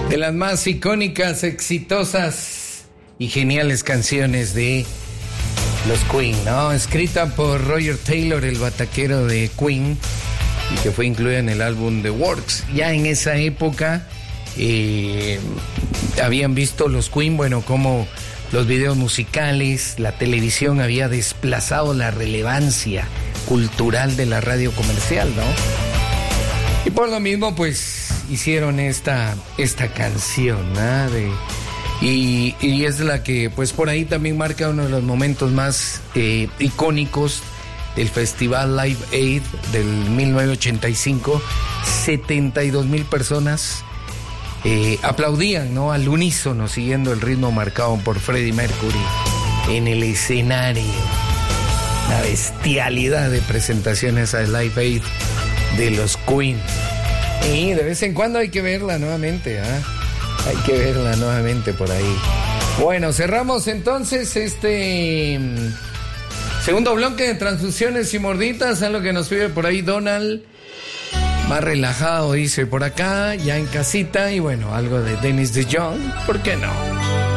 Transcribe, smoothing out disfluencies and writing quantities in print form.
de las más icónicas, exitosas y geniales canciones de los Queen, ¿no? Escrita por Roger Taylor, el bataquero de Queen, y que fue incluida en el álbum The Works. Ya en esa época habían visto los Queen, bueno, como los videos musicales, la televisión había desplazado la relevancia cultural de la radio comercial, ¿no? Y por lo mismo, pues, hicieron esta canción, ¿no? Y es la que, pues, por ahí también marca uno de los momentos más icónicos del Festival Live Aid del 1985. 72,000 personas aplaudían, ¿no? Al unísono, siguiendo el ritmo marcado por Freddie Mercury en el escenario. Una bestialidad de presentaciones al Live Aid de los Queen. Y de vez en cuando hay que verla nuevamente, ¿ah? Hay que verla nuevamente por ahí. Bueno, cerramos entonces este segundo bloque de transfusiones y morditas, a lo que nos pide por ahí Donald. Más relajado, dice por acá, ya en casita, y bueno, algo de Dennis DeYoung, ¿por qué no?